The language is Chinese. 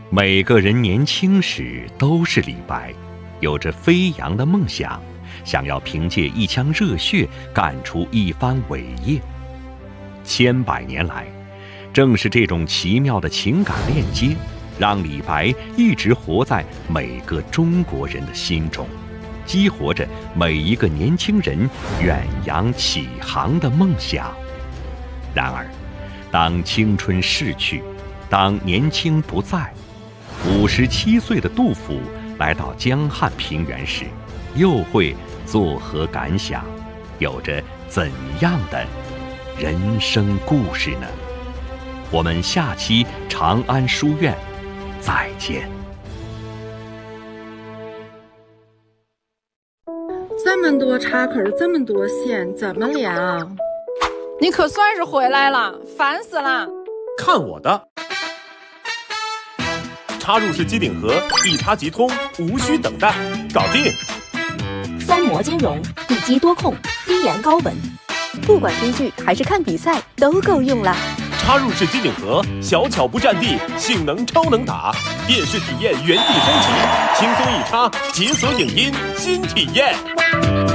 每个人年轻时都是李白，有着飞扬的梦想，想要凭借一腔热血干出一番伟业。千百年来，正是这种奇妙的情感链接，让李白一直活在每个中国人的心中，激活着每一个年轻人远洋起航的梦想。然而，当青春逝去，当年轻不在，57岁的杜甫来到江汉平原时，又会作何感想？有着怎样的人生故事呢？我们下期长安书院再见。 这么多插口，这么多线，怎么连啊？ 你可算是回来了，烦死了！ 看我的！插入式机顶盒，一插即通，无需等待，搞定 3模兼容，一机多控，低延高稳，不管追剧还是看比赛都够用了。 插入式机顶盒，小巧不占地，性能超能打，电视体验原地升级，轻松一插，解锁影音新体验。